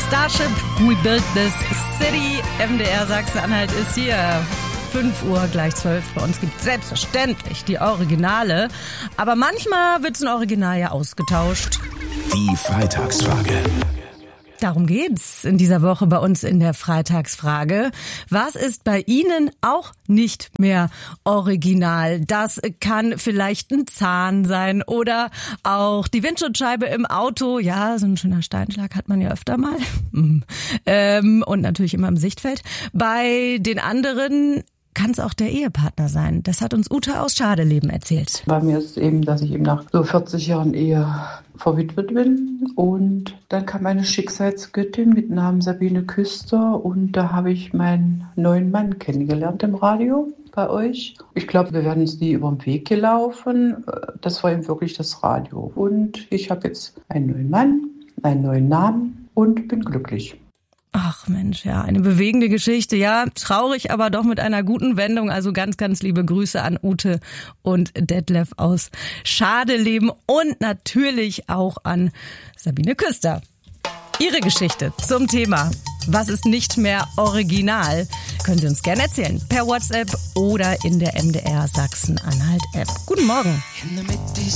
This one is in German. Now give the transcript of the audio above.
Starship, We Built This City. MDR Sachsen-Anhalt ist hier. 5 Uhr gleich 12. Bei uns gibt es selbstverständlich die Originale. Aber manchmal wird ein Original ja ausgetauscht. Die Freitagsfrage. Darum geht's in dieser Woche bei uns in der Freitagsfrage. Was ist bei Ihnen auch nicht mehr original? Das kann vielleicht ein Zahn sein oder auch die Windschutzscheibe im Auto. Ja, so ein schöner Steinschlag hat man ja öfter mal. Und natürlich immer im Sichtfeld. Bei den anderen kann es auch der Ehepartner sein. Das hat uns Ute aus Schadeleben erzählt. Bei mir ist es eben, dass ich eben nach so 40 Jahren Ehe verwitwet bin. Und dann kam eine Schicksalsgöttin mit Namen Sabine Küster. Und da habe ich meinen neuen Mann kennengelernt im Radio bei euch. Ich glaube, wir werden uns nie über den Weg gelaufen. Das war eben wirklich das Radio. Und ich habe jetzt einen neuen Mann, einen neuen Namen und bin glücklich. Ach Mensch, ja, eine bewegende Geschichte, ja, traurig, aber doch mit einer guten Wendung. Also ganz, ganz liebe Grüße an Ute und Detlef aus Schadeleben und natürlich auch an Sabine Küster. Ihre Geschichte zum Thema, was ist nicht mehr original, können Sie uns gerne erzählen, per WhatsApp oder in der MDR Sachsen-Anhalt App. Guten Morgen.